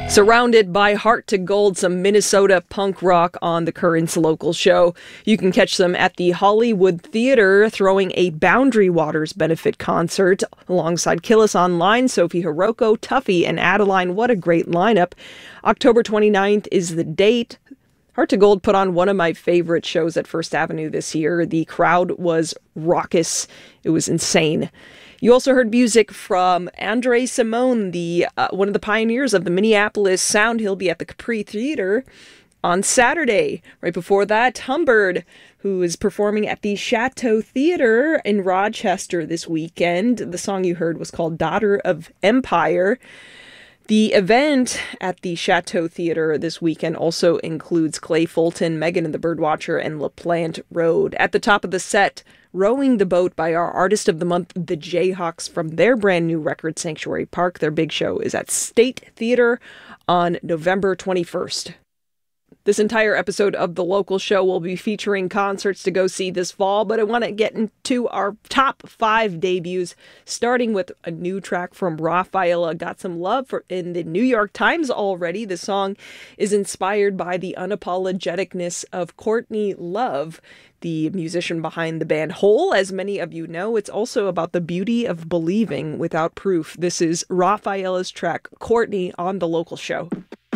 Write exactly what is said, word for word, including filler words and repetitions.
Surrounded by Heart to Gold, some Minnesota punk rock on the Currents local show. You can catch them at the Hollywood Theater throwing a Boundary Waters benefit concert alongside Kill Us Online, Sophie Hiroko, Tuffy, and Adeline. What a great lineup. October twenty-ninth is the date. Heart to Gold put on one of my favorite shows at First Avenue this year. The crowd was raucous. It was insane. You also heard music from Andre Simone, the uh, one of the pioneers of the Minneapolis sound. He'll be at the Capri Theater on Saturday. Right before that, Humbird, who is performing at the Chateau Theater in Rochester this weekend. The song you heard was called Daughter of Empire. The event at the Chateau Theater this weekend also includes Clay Fulton, Megan and the Birdwatcher, and LaPlante Road. At the top of the set, Rowing the Boat by our Artist of the Month, the Jayhawks, from their brand new record, Sanctuary Park. Their big show is at State Theater on November twenty-first. This entire episode of The Local Show will be featuring concerts to go see this fall, but I want to get into our top five debuts, starting with a new track from Rafaela. Got some love for in the New York Times already. The song is inspired by the unapologeticness of Courtney Love, the musician behind the band Hole. As many of you know, it's also about the beauty of believing without proof. This is Rafaela's track, Courtney, on The Local Show.